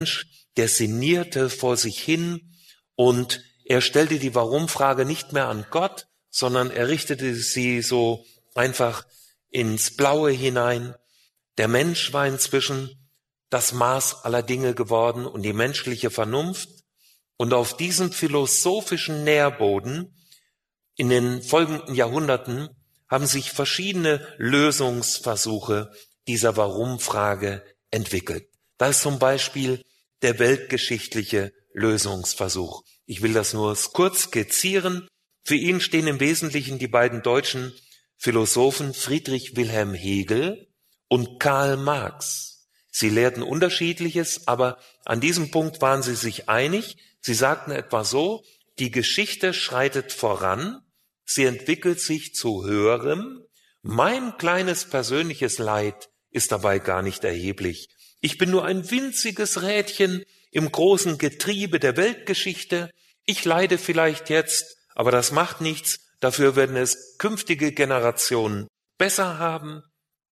der sinnierte vor sich hin und er stellte die Warum-Frage nicht mehr an Gott, sondern er richtete sie so einfach ins Blaue hinein. Der Mensch war inzwischen das Maß aller Dinge geworden und die menschliche Vernunft. Und auf diesem philosophischen Nährboden in den folgenden Jahrhunderten haben sich verschiedene Lösungsversuche dieser Warum-Frage entwickelt. Da ist zum Beispiel der weltgeschichtliche Lösungsversuch. Ich will das nur kurz skizzieren. Für ihn stehen im Wesentlichen die beiden deutschen Philosophen Friedrich Wilhelm Hegel und Karl Marx. Sie lehrten Unterschiedliches, aber an diesem Punkt waren sie sich einig. Sie sagten etwa so: Die Geschichte schreitet voran, sie entwickelt sich zu Höherem. Mein kleines persönliches Leid ist dabei gar nicht erheblich. Ich bin nur ein winziges Rädchen im großen Getriebe der Weltgeschichte. Ich leide vielleicht jetzt, aber das macht nichts. Dafür werden es künftige Generationen besser haben.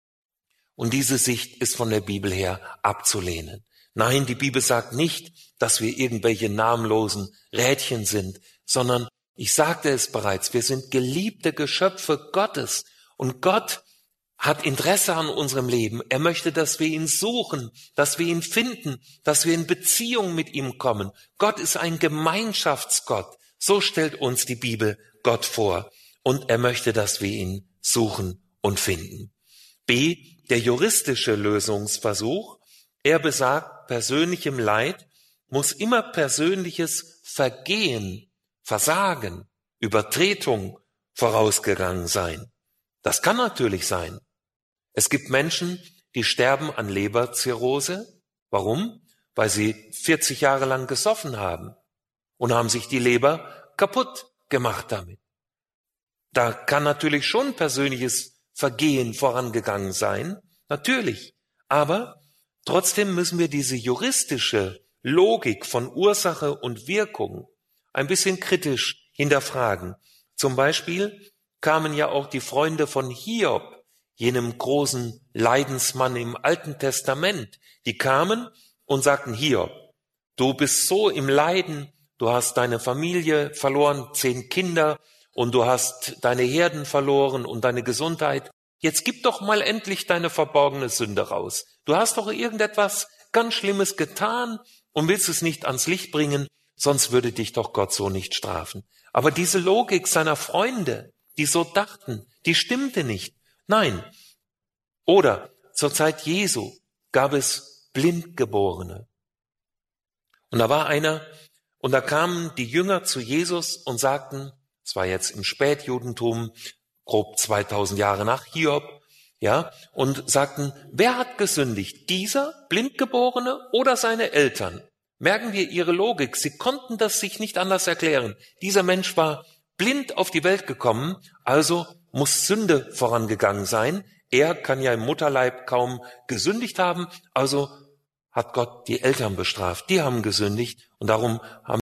Und diese Sicht ist von der Bibel her abzulehnen. Nein, die Bibel sagt nicht, dass wir irgendwelche namenlosen Rädchen sind, sondern, ich sagte es bereits, wir sind geliebte Geschöpfe Gottes. Und Gott hat Interesse an unserem Leben. Er möchte, dass wir ihn suchen, dass wir ihn finden, dass wir in Beziehung mit ihm kommen. Gott ist ein Gemeinschaftsgott. So stellt uns die Bibel Gott vor. Und er möchte, dass wir ihn suchen und finden. B, der juristische Lösungsversuch. Er besagt, persönlichem Leid muss immer persönliches Vergehen, Versagen, Übertretung vorausgegangen sein. Das kann natürlich sein. Es gibt Menschen, die sterben an Leberzirrhose. Warum? Weil sie 40 Jahre lang gesoffen haben und haben sich die Leber kaputt gemacht damit. Da kann natürlich schon persönliches Vergehen vorangegangen sein, natürlich. Aber trotzdem müssen wir diese juristische Logik von Ursache und Wirkung ein bisschen kritisch hinterfragen. Zum Beispiel kamen ja auch die Freunde von Hiob, jenem großen Leidensmann im Alten Testament, die kamen und sagten: Hiob, du bist so im Leiden, du hast deine Familie verloren, 10 Kinder, und du hast deine Herden verloren und deine Gesundheit. Jetzt gib doch mal endlich deine verborgene Sünde raus. Du hast doch irgendetwas ganz Schlimmes getan und willst es nicht ans Licht bringen, sonst würde dich doch Gott so nicht strafen. Aber diese Logik seiner Freunde, die so dachten, die stimmte nicht. Nein. Oder zur Zeit Jesu gab es Blindgeborene. Und da war einer, und da kamen die Jünger zu Jesus und sagten, es war jetzt im Spätjudentum, grob 2000 Jahre nach Hiob, ja, und sagten, wer hat gesündigt? Dieser Blindgeborene oder seine Eltern? Merken wir ihre Logik. Sie konnten das sich nicht anders erklären. Dieser Mensch war blind auf die Welt gekommen, also muss Sünde vorangegangen sein. Er kann ja im Mutterleib kaum gesündigt haben, also hat Gott die Eltern bestraft. Die haben gesündigt und darum haben